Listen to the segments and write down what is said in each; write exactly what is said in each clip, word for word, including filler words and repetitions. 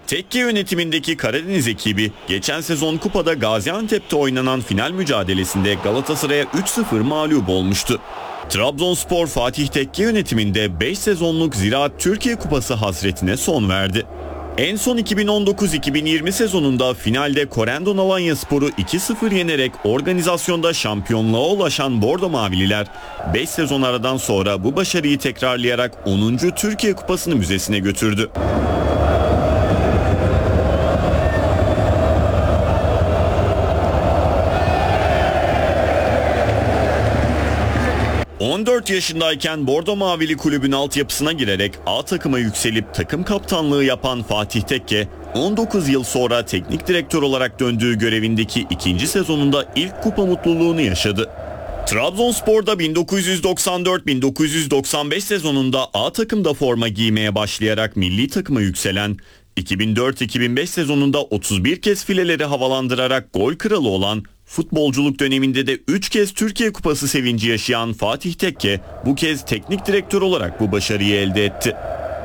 Tekke yönetimindeki Karadeniz ekibi geçen sezon kupada Gaziantep'te oynanan final mücadelesinde Galatasaray'a üç sıfır mağlup olmuştu. Trabzonspor Fatih Tekke yönetiminde beş sezonluk Ziraat Türkiye Kupası hasretine son verdi. En son iki bin on dokuz iki bin yirmi sezonunda finalde Corendon Alanyaspor'u iki sıfır yenerek organizasyonda şampiyonluğa ulaşan Bordo Mavililer beş sezon aradan sonra bu başarıyı tekrarlayarak onuncu Türkiye Kupası'nı müzesine götürdü. on dört yaşındayken Bordo Mavili kulübün altyapısına girerek A takıma yükselip takım kaptanlığı yapan Fatih Tekke, on dokuz yıl sonra teknik direktör olarak döndüğü görevindeki ikinci sezonunda ilk kupa mutluluğunu yaşadı. Trabzonspor'da bin dokuz yüz doksan dört bin dokuz yüz doksan beş sezonunda A takımda forma giymeye başlayarak milli takıma yükselen, iki bin dört iki bin beş sezonunda otuz bir kez fileleri havalandırarak gol kralı olan, futbolculuk döneminde de üç kez Türkiye Kupası sevinci yaşayan Fatih Tekke bu kez teknik direktör olarak bu başarıyı elde etti.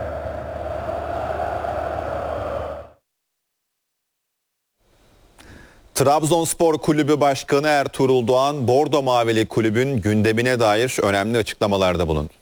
Trabzonspor Kulübü Başkanı Ertuğrul Doğan, Bordo Mavili kulübün gündemine dair önemli açıklamalarda bulundu.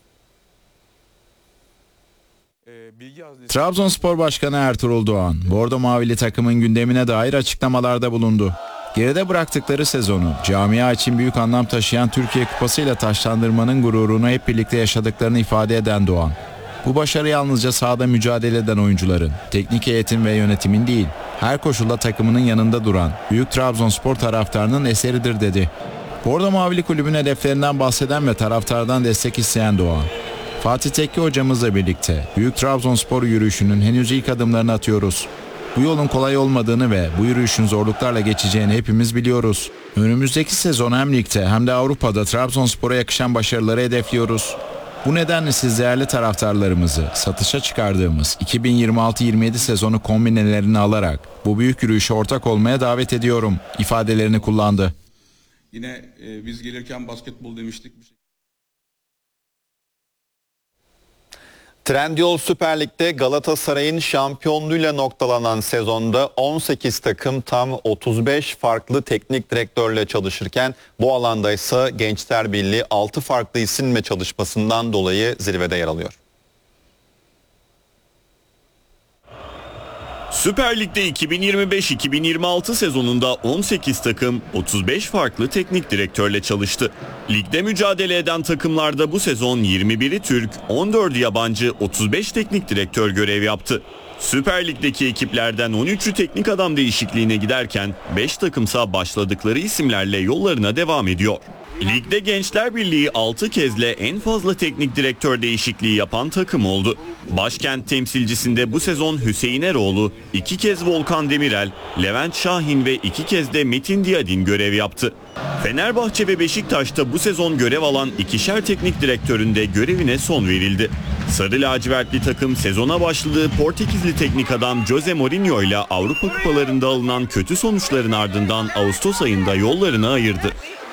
Trabzonspor Başkanı Ertuğrul Doğan, Bordo Mavili takımın gündemine dair açıklamalarda bulundu. Geride bıraktıkları sezonu, camia için büyük anlam taşıyan Türkiye Kupası ile taçlandırmanın gururunu hep birlikte yaşadıklarını ifade eden Doğan, bu başarı yalnızca sahada mücadele eden oyuncuların, teknik heyetin ve yönetimin değil, her koşulda takımının yanında duran büyük Trabzonspor taraftarının eseridir dedi. Bordo Mavili kulübün hedeflerinden bahseden ve taraftardan destek isteyen Doğan, Fatih Tekke hocamızla birlikte büyük Trabzonspor yürüyüşünün henüz ilk adımlarını atıyoruz. Bu yolun kolay olmadığını ve bu yürüyüşün zorluklarla geçeceğini hepimiz biliyoruz. Önümüzdeki sezon hem ligde hem de Avrupa'da Trabzonspor'a yakışan başarıları hedefliyoruz. Bu nedenle siz değerli taraftarlarımızı satışa çıkardığımız iki bin yirmi altı yirmi yedi sezonu kombinelerini alarak bu büyük yürüyüşe ortak olmaya davet ediyorum ifadelerini kullandı. Yine e, biz gelirken basketbol demiştik. Trendyol Süper Lig'de Galatasaray'ın şampiyonluğuyla noktalanan sezonda on sekiz takım tam otuz beş farklı teknik direktörle çalışırken bu alanda ise Gençler Birliği altı farklı isimle çalışmasından dolayı zirvede yer alıyor. Süper Lig'de iki bin yirmi beş iki bin yirmi altı sezonunda on sekiz takım otuz beş farklı teknik direktörle çalıştı. Ligde mücadele eden takımlarda bu sezon yirmi biri Türk, on dördü yabancı, otuz beş teknik direktör görev yaptı. Süper Lig'deki ekiplerden on üçü teknik adam değişikliğine giderken beş takımsa başladıkları isimlerle yollarına devam ediyor. Ligde Gençler Birliği altı kezle en fazla teknik direktör değişikliği yapan takım oldu. Başkent temsilcisinde bu sezon Hüseyin Eroğlu, iki kez Volkan Demirel, Levent Şahin ve iki kez de Metin Diyadin görev yaptı. Fenerbahçe ve Beşiktaş'ta bu sezon görev alan ikişer teknik direktörün de görevine son verildi. Sarı lacivertli takım sezona başladığı Portekizli teknik adam Jose Mourinho ile Avrupa kupalarında alınan kötü sonuçların ardından Ağustos ayında yollarını ayırdı.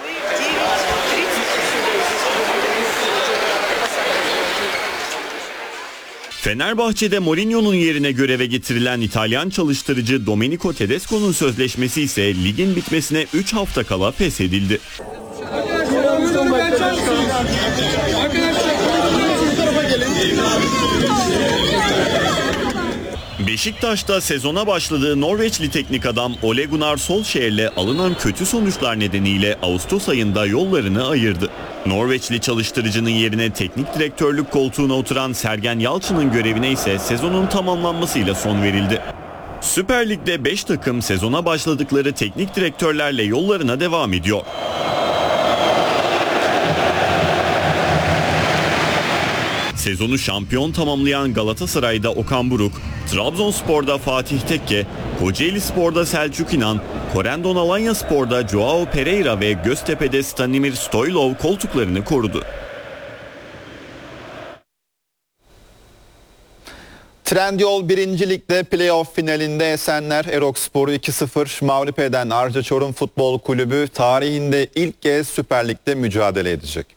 Fenerbahçe'de Mourinho'nun yerine göreve getirilen İtalyan çalıştırıcı Domenico Tedesco'nun sözleşmesi ise ligin bitmesine üç hafta kala feshedildi. Beşiktaş'ta sezona başladığı Norveçli teknik adam Ole Gunnar Solskjaer'le alınan kötü sonuçlar nedeniyle Ağustos ayında yollarını ayırdı. Norveçli çalıştırıcının yerine teknik direktörlük koltuğuna oturan Sergen Yalçın'ın görevine ise sezonun tamamlanmasıyla son verildi. Süper Lig'de beş takım sezona başladıkları teknik direktörlerle yollarına devam ediyor. Sezonu şampiyon tamamlayan Galatasaray'da Okan Buruk, Trabzonspor'da Fatih Tekke, Kocaelispor'da Selçuk İnan, Corendon Alanyaspor'da Joao Pereira ve Göztepe'de Stanimir Stoylov koltuklarını korudu. Trendyol birinci Lig'de playoff finalinde Esenler Erokspor'u iki sıfır mağlup eden Arca Çorum Futbol Kulübü tarihinde ilk kez Süper Lig'de mücadele edecek.